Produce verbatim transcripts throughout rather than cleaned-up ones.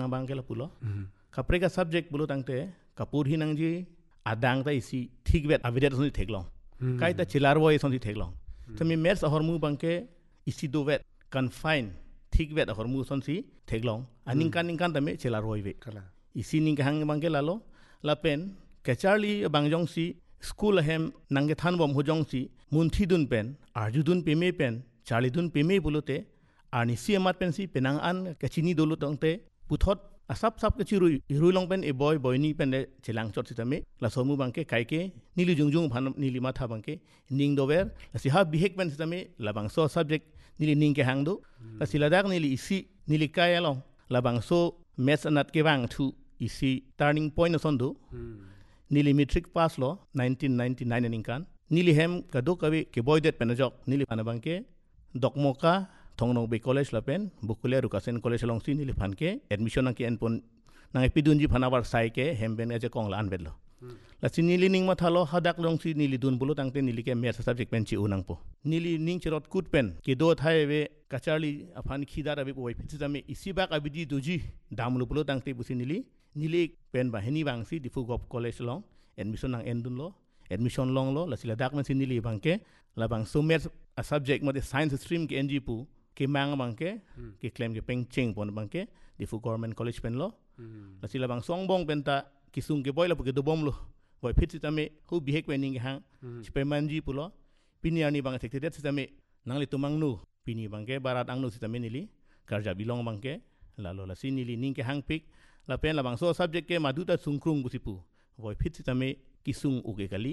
nang bangke la pulo kapre ka subject bulo tangte kapur hi nang ji adang ta isi thik bet avidet soni theklong kai ta chilar boy soni theklong tami maths hormu bangke isi do vet confine thik bet hormu sonsi theklong aning kan ning kan tame chilar boy ve isi ning hang bangke lalo lapen kecharli bangjong si school hem nangge than bom hojong si munthi dun pen arjudun peme pen charli dun peme bulote ani si amat pen si penang an kachini dolo tongte puthot asap sap kechiru irui long pen e boy boy ni pen chilang chot sitame la somu bangke kaike nili jungjung phan nili matha bangke ning dover la si ha bihek pen sitame la bangso subject nili ning ke hangdo la siladak nili isi nili kaya long la bangso maths anat ke bang thu isi turning point sondu nili metric pass lo nineteen ninety-nine ningkan nili hem kado kawe ke boy det penajok nili panabangke dokmoka thongnong be college lapen bukule rukasen college long si nili phanke admission ang ki enpon nang epidunji phanabar sai ke hemben eje kong lan bedlo la si nili ning mathalo hadak long si nili dun bulu tangte nili ke maths subject pen chi unang po nili ning chirot kut pen ke do thai we kacharli afan khidar abi boy phitame isi bak abidi doji damlu bulu tangte busi nili nili pen ba heni bang si difu gop college long admission ang endun lo admission long lo la sila dak man si nili bangke la bang so maths a subject mo de science stream ke nji pu ke mang bangke ke claim ke peng cheng pon bangke difu government college pen lo la sila bang song bong penta kisung ke boy la pu ke do bom lo boy phit sitame hu bihek pen ning hang chipe manji pu lo piniani bang thek det sitame nangli tumang nu pini bangke barat ang nu sitame nili karja bilong bangke la lo la si nili ning ke hang pik la pen la bang so subject ke maduta sungkrung busipu boy phit sitame kisung uge kali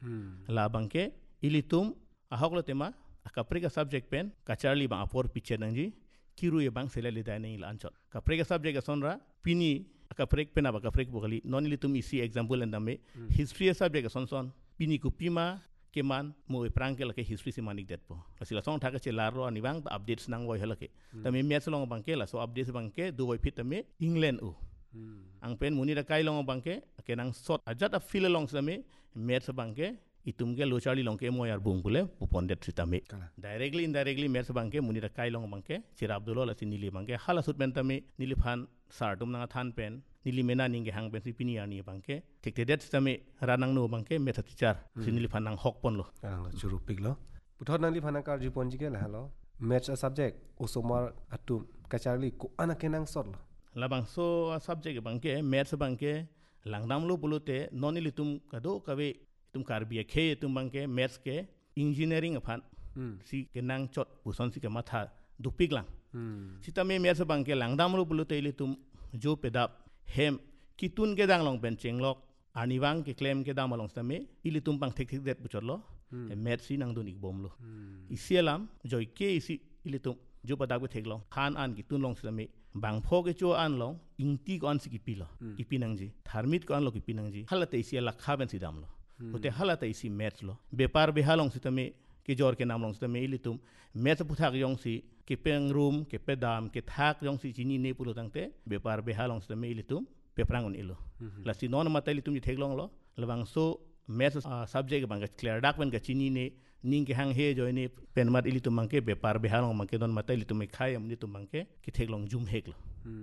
la bangke ilitum ahok lo tema akaprega subject pen kacharli bang apor picture nangji kiru ye bang selali dai nei lanchot kaprega subject asonra pini akapreg pen aba kapreg bokali non ilitum isi example endame history subject ason son pini ku pima keman mo prangkel ke history si manik det po asila song thaka che laro ani bang updates nang boy halake tami maths long bangke la so updates bangke do boy fit tame england u ang pen muni da kai long bangke kenang sot ajat a feel long same maths bangke itum ke lo charli long ke mo yar bung pule pupon det sitame directly indirectly maths bangke muni da kai long bangke chira abdullah la sinili bangke hala sut pen tame nili phan sartum na than pen nili mena ninge hang pen sipini ani bangke thekte det sitame ranang no bangke maths teacher sinili phan nang hok pon lo churu pik lo puthot nang li phanang kar ji pon ji ke la lo maths a subject osomar atum kacharli ko ana kenang sot lo labang so subject bangke maths bangke langdam lo bulute nonili tum kado kawe tum karbia khe tum bangke maths ke engineering aphan si kenang chot puson si ke matha dupik lang sitame maths bangke langdam lo bulute ili tum jo pedap hem kitun ke dang long pen chenglok ani bang ke claim ke dam long same ili tum pang thek thek det buchorlo maths si nang dunik bom lo isialam joy ke isi ili tum jo pada ko thek long khan an ki tun long same bang pho ke cho an long ingti ko an si ki pilo ki pinang ji tharmit ko an lo ki pinang ji halate isi la khaben si dam lo hote halate isi maths lo bepar behalong sitame ke jor ke nam long sitame ilitum maths puthak yong si ke peng room ke pedam ke thak yong si chini ne pulo tangte bepar behalong sitame ilitum peprangon ilo la si non mata ilitum ji theklong lo labang so maths subject bang clear dak ben ga chini ne ning ke hang he joy ne pen mat ilitum mangke bepar behalong mangke non mata ilitum khai am nitum mangke ke theklong jum heklo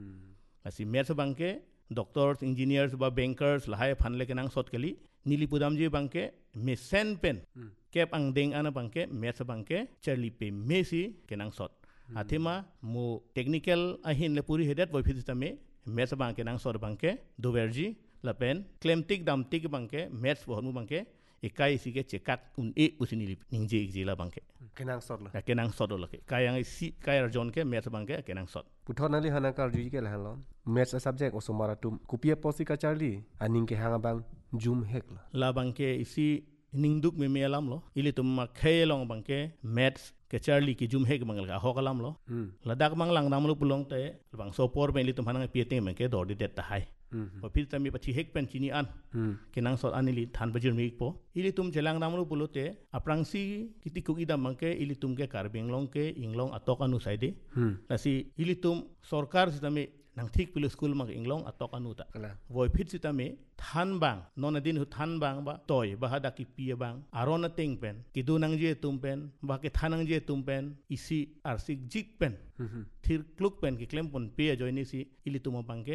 la si maths bangke doctors engineers ba bankers lahai phanle ke nang sot kali nili pudam ji bangke me sen pen kep ang deng ana bangke maths bangke charli pe mesi ke nang sot athema mo technical ahin le puri hedet boy phit tame maths bangke nang sot bangke do verji la pen claim tik dam tik bangke maths bo mu bangke ikai si ke chekak un e usini ningje ji la bangke kenang sot lo kenang sot lo ke kayang si kayar jon ke maths bangke kenang sot puthon nali hana kar ju ke la lo maths subject osomara tum kupia posika charli aning ke hanga bang jum hek lo la bangke isi ningduk me me alam lo ili tum ma khaylong bangke maths ke charli ki jum hek mangal ga hokalam lo ladak mang lang dam lo pulong te bang so por me ili tum hanang piete me ke dor di det ta hai pa phil tami pachi hek pen chini an kenang sot anili than bajir mi po ili tum chelang dam lo pulote aprangsi kiti ku idam bangke ili tum ke karbeng long ke inglong atok anu saide lasi ili tum sarkar sitame nang thik pilo school mag inglong atok anuta voi phit sitame than bang non adin hu than bang ba toy ba hada ki pia bang arona ting pen ki du nang je tum pen ba ke thanang je tum pen isi arsik jik pen thir kluk pen ki klem pon pe joini si ili tum bangke